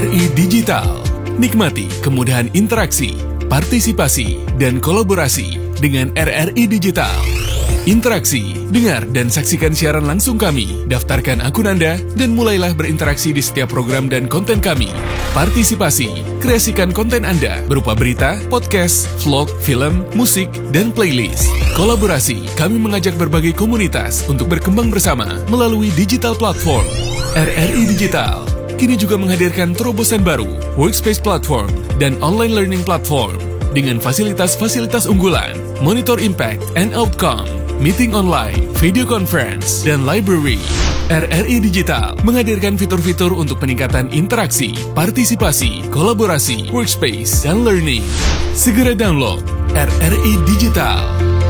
RRI Digital. Nikmati kemudahan interaksi, partisipasi, dan kolaborasi dengan RRI Digital. Interaksi, dengar dan saksikan siaran langsung kami, daftarkan akun Anda, dan mulailah berinteraksi di setiap program dan konten kami. Partisipasi, kreasikan konten Anda berupa berita, podcast, vlog, film, musik, dan playlist. Kolaborasi, kami mengajak berbagai komunitas untuk berkembang bersama melalui digital platform. RRI Digital kini juga menghadirkan terobosan baru, workspace platform, dan online learning platform dengan fasilitas-fasilitas unggulan, monitor impact and outcome, meeting online, video conference, dan library. RRI Digital menghadirkan fitur-fitur untuk peningkatan interaksi, partisipasi, kolaborasi, workspace, dan learning. Segera download RRI Digital.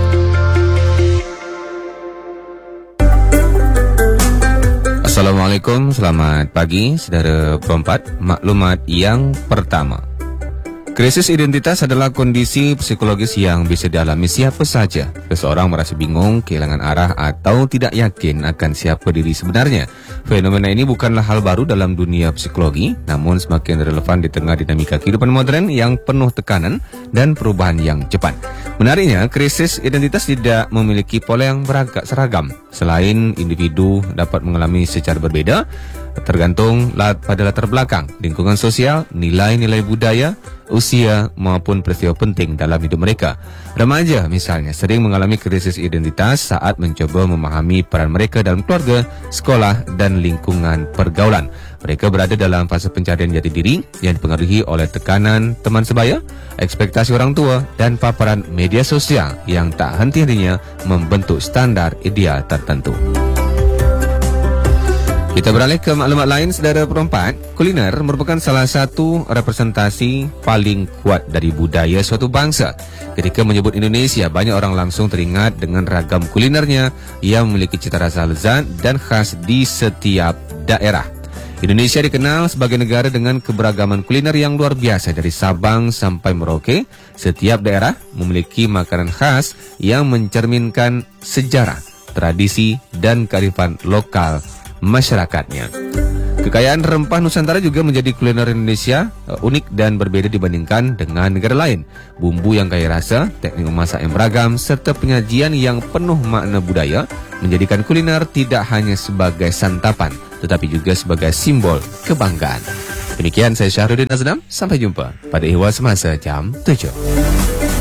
Assalamualaikum, selamat pagi, saudara perempat. Maklumat yang pertama. Krisis identitas adalah kondisi psikologis yang bisa dialami siapa saja. Seseorang merasa bingung, kehilangan arah atau tidak yakin akan siapa diri sebenarnya. Fenomena ini bukanlah hal baru dalam dunia psikologi, namun semakin relevan di tengah dinamika kehidupan modern yang penuh tekanan dan perubahan yang cepat. Menariknya, krisis identitas tidak memiliki pola yang seragam. Selain individu dapat mengalami secara berbeda, tergantung pada latar belakang, lingkungan sosial, nilai-nilai budaya, usia maupun peristiwa penting dalam hidup mereka. Remaja misalnya sering mengalami krisis identitas saat mencoba memahami peran mereka dalam keluarga, sekolah, dan lingkungan pergaulan. Mereka berada dalam fase pencarian jati diri yang dipengaruhi oleh tekanan teman sebaya, ekspektasi orang tua, dan paparan media sosial yang tak henti-hentinya membentuk standar ideal tertentu. Kita beralih ke maklumat lain, saudara perempat. Kuliner merupakan salah satu representasi paling kuat dari budaya suatu bangsa. Ketika menyebut Indonesia, banyak orang langsung teringat dengan ragam kulinernya yang memiliki cita rasa lezat dan khas di setiap daerah. Indonesia dikenal sebagai negara dengan keberagaman kuliner yang luar biasa dari Sabang sampai Merauke. Setiap daerah memiliki makanan khas yang mencerminkan sejarah, tradisi, dan kearifan lokal masyarakatnya. Kekayaan rempah Nusantara juga menjadi kuliner Indonesia unik dan berbeda dibandingkan dengan negara lain. Bumbu yang kaya rasa, teknik memasak yang beragam, serta penyajian yang penuh makna budaya menjadikan kuliner tidak hanya sebagai santapan, tetapi juga sebagai simbol kebanggaan. Demikian saya Syahrudin Aznam, sampai jumpa pada Ihwal Semasa jam 7.